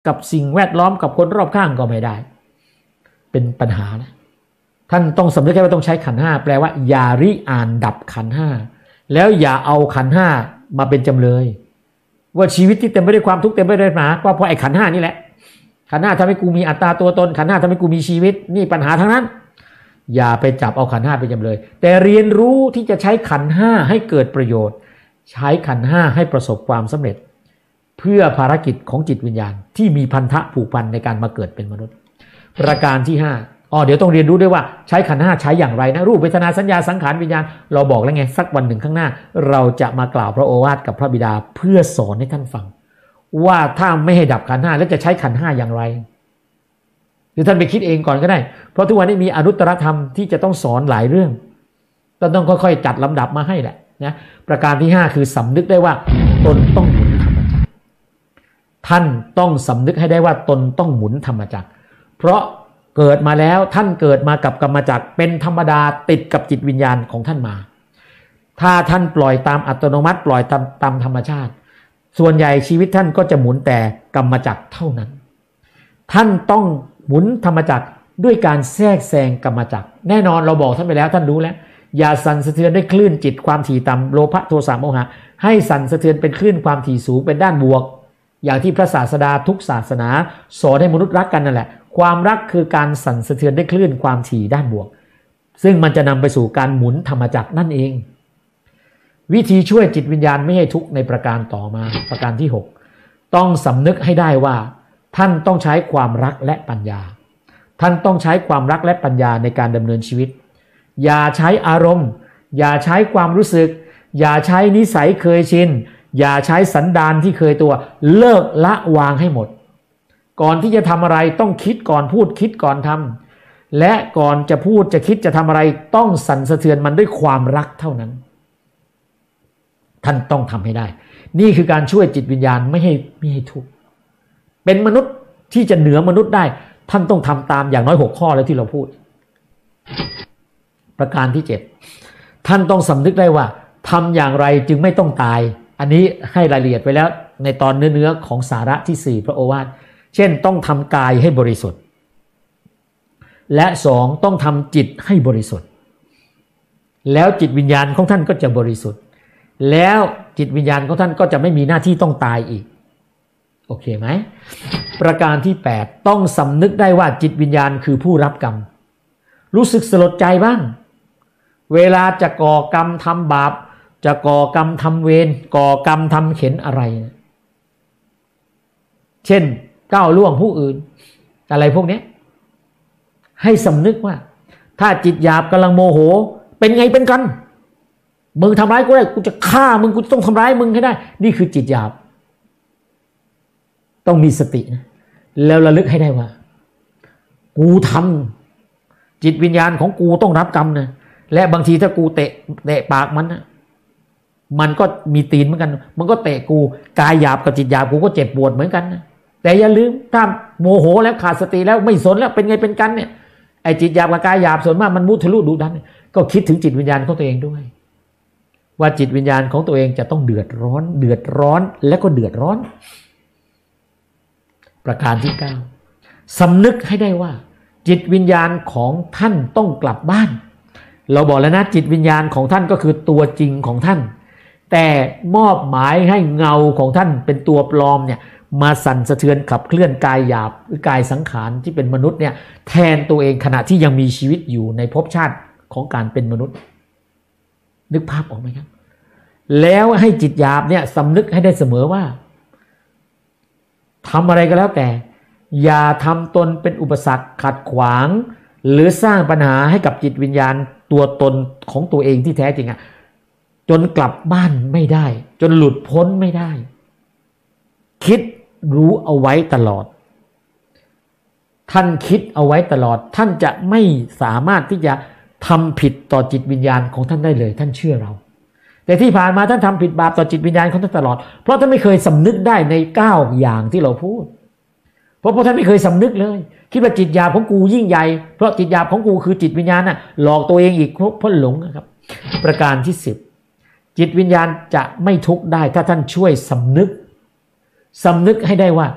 กับสิ่งแวดล้อมกับคนรอบข้างก็ไม่ได้เป็นปัญหานะท่านต้องสำนึกให้ว่าต้องใช้ขันธ์ห้าแปลว่าอย่าริอ่านดับขันธ์ห้าแล้วอย่าเอาขันธ์ห้ามาเป็นจำเลยว่าชีวิตที่เต็มไปด้วยความทุกข์เต็มไปด้วยปัญหาก็เพราะไอ้ขันธ์ห้านี่แหละขันธ์ห้าทำให้กูมีอัตตาตัวตนขันธ์ห้าทำให้กูมีชีวิตนี่ปัญหาทั้งนั้นอย่าไปจับเอาขันธ์ห้าเป็นจำเลยแต่เรียนรู้ที่จะใช้ขันธ์ห้าให้เกิดประโยชน์ใช้ขันธ์ห้าให้ประสบความสำเร็จเพื่อภารกิจของจิตวิญญาณที่มีพันธะผูกพันในการมาเกิดเป็นมนุษย์ประการที่5เดี๋ยวต้องเรียนรู้ด้วยว่าใช้ขันธ์ห้าใช้อย่างไรนะรูปเวทนาสัญญาสังขารวิญญาณเราบอกแล้วไงสักวันหนึ่งข้างหน้าเราจะมากล่าวพระโอวาทกับพระบิดาเพื่อสอนให้ท่านฟังว่าถ้าไม่ให้ดับขันธ์ห้าแล้วจะใช้ขันธ์ห้าอย่างไรหรือท่านไปคิดเองก่อนก็ได้เพราะทุกวันนี้มีอนุตตรธรรมที่จะต้องสอนหลายเรื่องต้องค่อยๆจัดลำดับมาให้แหละนะประการที่5คือสำนึกได้ว่าตนต้องหมุนธรรมจักรท่านต้องสำนึกให้ได้ว่าตนต้องหมุนธรรมจักรเพราะเกิดมาแล้วท่านเกิดมากับกรรมจักรเป็นธรรมดาติดกับจิตวิญญาณของท่านมาถ้าท่านปล่อยตามอัตโนมัติปล่อยตามธรรมชาติส่วนใหญ่ชีวิตท่านก็จะหมุนแต่กรรมจักรเท่านั้นท่านต้องหมุนธรรมจักรด้วยการแทรกแซงกรรมจักรแน่นอนเราบอกท่านไปแล้วท่านรู้แล้วอย่าสั่นสะเทือนด้วยคลื่นจิตความถี่ต่ำโลภะโทสะโมหะให้สั่นสะเทือนเป็นคลื่นความถี่สูงเป็นด้านบวกอย่างที่พระศาสดาทุกศาสนาสอนให้มนุษย์รักกันนั่นแหละความรักคือการสั่นสะเทือนด้วยคลื่นความถี่ด้านบวกซึ่งมันจะนำไปสู่การหมุนธรรมจักรนั่นเองวิธีช่วยจิตวิญญาณไม่ให้ทุกข์ในประการต่อมาประการที่6ต้องสำนึกให้ได้ว่าท่านต้องใช้ความรักและปัญญาท่านต้องใช้ความรักและปัญญาในการดำเนินชีวิตอย่าใช้อารมณ์อย่าใช้ความรู้สึกอย่าใช้นิสัยเคยชินอย่าใช้สันดานที่เคยตัวเลิกละวางให้หมดก่อนที่จะทำอะไรต้องคิดก่อนพูดคิดก่อนทำและก่อนจะพูดจะคิดจะทำอะไรต้องสั่นสะเทือนมันด้วยความรักเท่านั้นท่านต้องทำให้ได้นี่คือการช่วยจิตวิญญาณไม่ให้ทุกข์เป็นมนุษย์ที่จะเหนือมนุษย์ได้ท่านต้องทำตามอย่างน้อย6ข้อแล้วที่เราพูดประการที่7ท่านต้องสำนึกได้ว่าทำอย่างไรจึงไม่ต้องตายอันนี้ให้รายละเอียดไปแล้วในตอนเนื้อของสาระที่4พระโอวาทเช่นต้องทำกายให้บริสุทธิ์และ2ต้องทำจิตให้บริสุทธิ์แล้วจิตวิญญาณของท่านก็จะบริสุทธิ์แล้วจิตวิญญาณของท่านก็จะไม่มีหน้าที่ต้องตายอีกโอเคไหมประการที่8ต้องสำนึกได้ว่าจิตวิญญาณคือผู้รับกรรมรู้สึกสลดใจบ้างเวลาจะก่อกรรมทำบาปจะก่อกรรมทำเวรก่อกรรมทำเข็ญอะไรนะเช่นก้าวล่วงผู้อื่นอะไรพวกนี้ให้สำนึกว่าถ้าจิตหยาบกำลังโมโหเป็นไงเป็นกันมึงทำร้ายกูได้กูจะฆ่ามึงกูต้องทำร้ายมึงให้ได้นี่คือจิตหยาบต้องมีสตินะแล้วระลึกให้ได้ว่ากูทำจิตวิญญาณของกูต้องรับกรรมนะและบางทีถ้ากูเตะปากมันนะมันก็มีตีนเหมือนกันมันก็เตะกูกายหยาบกับจิตหยาบกูก็เจ็บปวดเหมือนกันนะแต่อย่าลืมถ้าโมโหแล้วขาดสติแล้วไม่สนแล้วเป็นไงเป็นกันเนี่ยไอ้จิตหยาบกับกายหยาบส่วนมากมันมุทะลุดุดันก็คิดถึงจิตวิญญาณของตัวเองด้วยว่าจิตวิญญาณของตัวเองจะต้องเดือดร้อนและก็เดือดร้อนประการที่9สำนึกให้ได้ว่าจิตวิญญาณของท่านต้องกลับบ้านเราบอกแล้วนะจิตวิญญาณของท่านก็คือตัวจริงของท่านแต่มอบหมายให้เงาของท่านเป็นตัวปลอมเนี่ยมาสั่นสะเทือนขับเคลื่อนกายหยาบหรือกายสังขารที่เป็นมนุษย์เนี่ยแทนตัวเองขณะที่ยังมีชีวิตอยู่ในภพชาติของการเป็นมนุษย์นึกภาพออกไหมครับแล้วให้จิตหยาบเนี่ยสำนึกให้ได้เสมอว่าทำอะไรก็แล้วแต่อย่าทำตนเป็นอุปสรรคขัดขวางหรือสร้างปัญหาให้กับจิตวิญญาณตัวตนของตัวเองที่แท้จริงจนกลับบ้านไม่ได้จนหลุดพ้นไม่ได้คิดรู้เอาไว้ตลอดท่านคิดเอาไว้ตลอดท่านจะไม่สามารถที่จะทำผิดต่อจิตวิญญาณของท่านได้เลยท่านเชื่อเราแต่ที่ผ่านมาท่านทำผิดบาปต่อจิตวิญญาณของท่านตลอดเพราะท่านไม่เคยสำนึกได้ใน9อย่างที่เราพูดเพราะท่านไม่เคยสำนึกเลยคิดว่าจิตหยาบของกูยิ่งใหญ่เพราะจิตหยาบของกูคือจิตวิญญาณน่ะหลอกตัวเองอีกเพราะหลงนะครับประการที่10จิตวิญญาณจะไม่ทุกข์ได้ถ้าท่านช่วยสำนึกให้ได้ว่า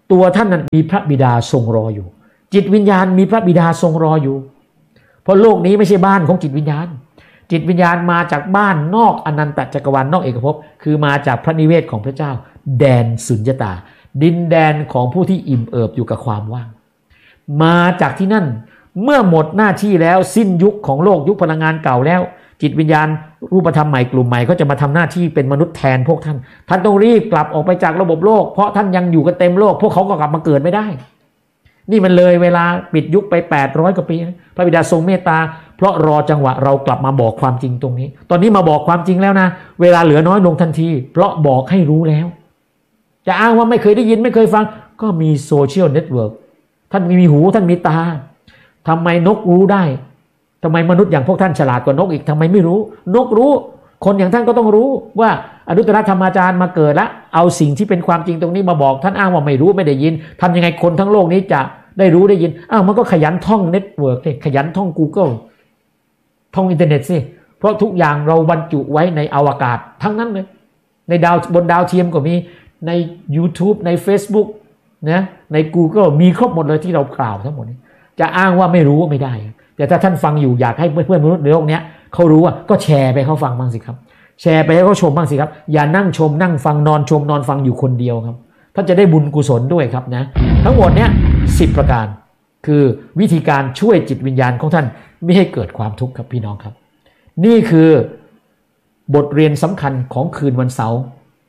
ตัวท่านนั้นมีพระบิดาทรงรออยู่จิตวิญญาณมีพระบิดาทรงรออยู่เพราะโลกนี้ไม่ใช่บ้านของจิตวิญญาณจิตวิญญาณมาจากบ้านนอกอนันตจักรวาลนอกเอกภพคือมาจากพระนิเวศของพระเจ้าแดนสุญญตาดินแดนของผู้ที่อิ่มเอิบอยู่กับความว่างมาจากที่นั่นเมื่อหมดหน้าที่แล้วสิ้นยุคของโลกยุคพลังงานเก่าแล้วจิตวิญญาณรูปธรรมใหม่กลุ่มใหม่ก็จะมาทำหน้าที่เป็นมนุษย์แทนพวกท่านต้องรีบกลับออกไปจากระบบโลกเพราะท่านยังอยู่กันเต็มโลกพวกเขาก็กลับมาเกิดไม่ได้นี่มันเลยเวลาปิดยุคไป800กว่าปีพระบิดาทรงเมตตาเพราะรอจังหวะเรากลับมาบอกความจริงตรงนี้ตอนนี้มาบอกความจริงแล้วนะเวลาเหลือน้อยลงทันทีเพราะบอกให้รู้แล้วจะอ้างว่าไม่เคยได้ยินไม่เคยฟังก็มีโซเชียลเน็ตเวิร์กท่านมีหูท่านมีตาทำไมนกรู้ได้ทำไมมนุษย์อย่างพวกท่านฉลาดกว่านกอีกทำไมไม่รู้นกรู้คนอย่างท่านก็ต้องรู้ว่าอนุตตรธรรมาจารย์มาเกิดแล้วเอาสิ่งที่เป็นความจริงตรงนี้มาบอกท่านอ้างว่าไม่รู้ไม่ได้ยินทำยังไงคนทั้งโลกนี้จะได้รู้ได้ยินมันก็ขยันท่องเน็ตเวิร์กสิขยันท่อง Google ท่องอินเทอร์เน็ตสิเพราะทุกอย่างเราบรรจุไว้ในอวกาศทั้งนั้นเลยในดาวบนดาวเทียมก็มีใน YouTube ใน Facebook นะใน Google มีครบหมดเลยที่เรากล่าวทั้งหมดนี้จะอ้างว่าไม่รู้ไม่ได้แต่ถ้าท่านฟังอยู่อยากให้เพื่อนๆมนุษย์ในโลกนี้เขารู้ก็แชร์ไปเขาฟังบ้างสิครับแชร์ไปให้เขาชมบ้างสิครับอย่านั่งชมนั่งฟังนอนชมนอนฟังอยู่คนเดียวครับท่านจะได้บุญกุศลด้วยครับนะทั้งหมดเนี้ย10ประการคือวิธีการช่วยจิตวิญญาณของท่านไม่ให้เกิดความทุกข์ครับพี่น้องครับนี่คือบทเรียนสำคัญของคืนวันเสาร์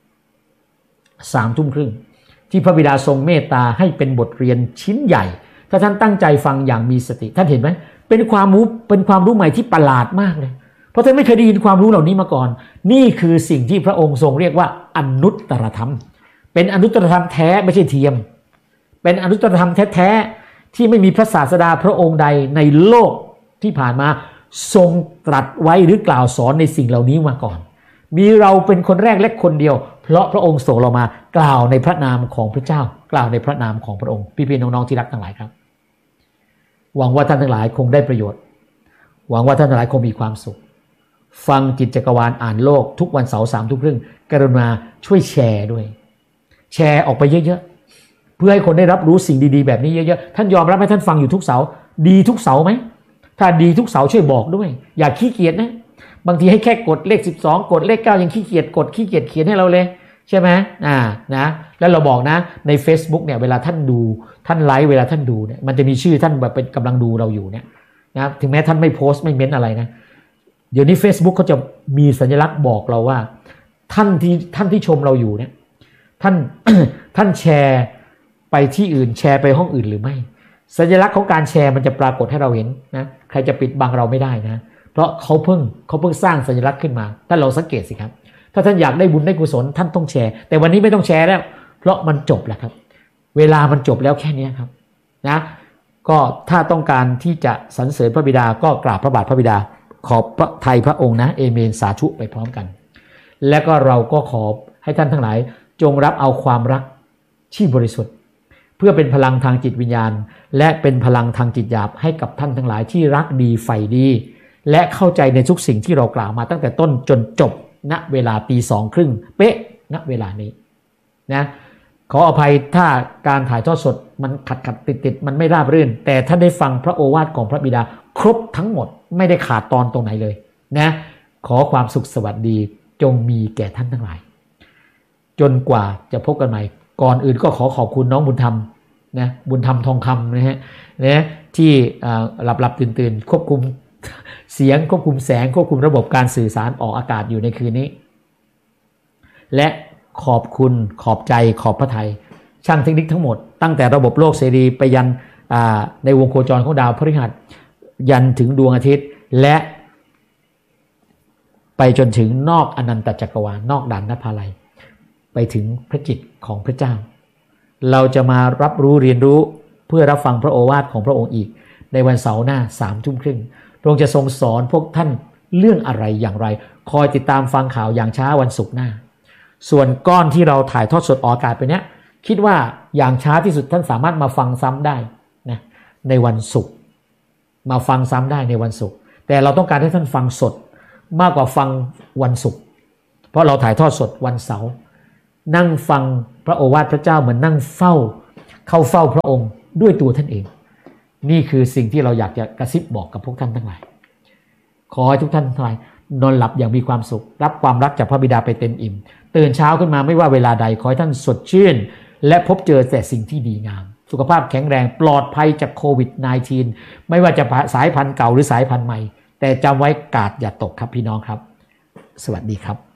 3:30 น.ที่พระบิดาทรงเมตตาให้เป็นบทเรียนชิ้นใหญ่ถ้าท่านตั้งใจฟังอย่างมีสติท่านเห็นไหมเป็นความรู้ใหม่ที่ประหลาดมากเลยเพราะท่านไม่เคยได้ยินความรู้เหล่านี้มาก่อนนี่คือสิ่งที่พระองค์ทรงเรียกว่าอนุตตรธรรมเป็นอนุตตรธรรมแท้ไม่ใช่เทียมเป็นอนุตตรธรรมแท้ๆที่ไม่มีพระศาสดาพระองค์ใดในโลกที่ผ่านมาทรงตรัสไว้หรือกล่าวสอนในสิ่งเหล่านี้มาก่อนมีเราเป็นคนแรกและคนเดียวเพราะพระองค์ส่งเรามากล่าวในพระนามของพระเจ้ากล่าวในพระนามของพระองค์พี่ๆน้องๆที่รักทั้งหลายครับหวังว่าท่านทั้งหลายคงได้ประโยชน์หวังว่าท่านทั้งหลายคงมีความสุขฟังจิตจักรวาลอ่านโลกทุกวันเสาร์3:30 น.กรุณาช่วยแชร์ด้วยแชร์ออกไปเยอะๆเพื่อให้คนได้รับรู้สิ่งดีๆแบบนี้เยอะๆท่านยอมรับไหมท่านฟังอยู่ทุกเสาร์ดีทุกเสาร์ไหมถ้าดีทุกเสาร์ช่วยบอกด้วยอย่าขี้เกียจนะบางทีให้แค่กดเลข12กดเลข9ยังขี้เกียจกดขี้เกียจเขียนให้เราเลยใช่ไหมนะแล้วเราบอกนะใน Facebook เนี่ยเวลาท่านดูท่านไลฟ์เวลาท่านดูเนี่ยมันจะมีชื่อท่านแบบเป็นกำลังดูเราอยู่เนี่ยนะถึงแม้ท่านไม่โพสต์ไม่เม้นอะไรนะเดี๋ยวนี้ Facebook เขาจะมีสัญลักษณ์บอกเราว่าท่านที่ชมเราอยู่เนี่ยท่าน ท่านแชร์ไปที่อื่นแชร์ไปห้องอื่นหรือไม่สัญลักษณ์ของการแชร์มันจะปรากฏให้เราเห็นนะใครจะปิดบังเราไม่ได้นะเพราะเขาเพิ่งสร้างสัญลักษณ์ขึ้นมาท่านลองสังเกตสิครับถ้าท่านอยากได้บุญได้กุศลท่านต้องแชร์แต่วันนี้ไม่ต้องแชร์แล้วเพราะมันจบแล้วครับเวลามันจบแล้วแค่นี้ครับนะก็ถ้าต้องการที่จะสรรเสริญพระบิดาก็กราบพระบาทพระบิดาขอบพระทัยพระองค์นะเอเมนสาธุไปพร้อมกันและก็เราก็ขอให้ท่านทั้งหลายจงรับเอาความรักที่บริสุทธิ์เพื่อเป็นพลังทางจิตวิญญาณและเป็นพลังทางจิตหยาบให้กับท่านทั้งหลายที่รักดีใฝ่ดีและเข้าใจในทุกสิ่งที่เรากล่าวมาตั้งแต่ต้นจนจบณเวลา 2:30 น.เป๊ะณเวลานี้นะขออภัยถ้าการถ่ายทอดสดมันขัดติดมันไม่ราบรื่นแต่ท่านได้ฟังพระโอวาทของพระบิดาครบทั้งหมดไม่ได้ขาดตอนตรงไหนเลยนะขอความสุขสวัสดีจงมีแก่ท่านทั้งหลายจนกว่าจะพบกันใหม่ก่อนอื่นก็ขอขอบคุณน้องบุญธรรมนะบุญธรรมทองคำนะฮะที่หลับตื่นควบคุมเสียงควบคุมแสงควบคุมระบบการสื่อสารออกอากาศอยู่ในคืนนี้และขอบคุณขอบใจขอบพระทัยช่างเทคนิคทั้งหมดตั้งแต่ระบบโลกเสรีไปยันในวงโคจรของดาวพฤหัสยันถึงดวงอาทิตย์และไปจนถึงนอกอนันตจักรวาลนอกด่านนภาลัยไปถึงพระจิตของพระเจ้าเราจะมารับรู้เรียนรู้เพื่อรับฟังพระโอวาทของพระองค์อีกในวันเสาร์หน้า 3:30 น.พระองค์จะทรงสอนพวกท่านเรื่องอะไรอย่างไรคอยติดตามฟังข่าวอย่างช้าวันศุกร์หน้าส่วนก้อนที่เราถ่ายทอดสดออกอากาศไปเนี้ยคิดว่าอย่างช้าที่สุดท่านสามารถมาฟังซ้ำได้นะในวันศุกร์มาฟังซ้ำได้ในวันศุกร์แต่เราต้องการให้ท่านฟังสดมากกว่าฟังวันศุกร์เพราะเราถ่ายทอดสดวันเสาร์นั่งฟังพระโอวาทพระเจ้าเหมือนนั่งเฝ้าเข้าเฝ้าพระองค์ด้วยตัวท่านเองนี่คือสิ่งที่เราอยากจะกระซิบบอกกับพวกท่านทั้งหลายขอให้ทุกท่านทั้งหลายนอนหลับอย่างมีความสุขรับความรักจากพระบิดาไปเต็มอิ่มตื่นเช้าขึ้นมาไม่ว่าเวลาใดขอให้ท่านสดชื่นและพบเจอแต่สิ่งที่ดีงามสุขภาพแข็งแรงปลอดภัยจากโควิด -19 ไม่ว่าจะสายพันธุ์เก่าหรือสายพันธุ์ใหม่แต่จำไว้กาดอย่าตกครับพี่น้องครับสวัสดีครับ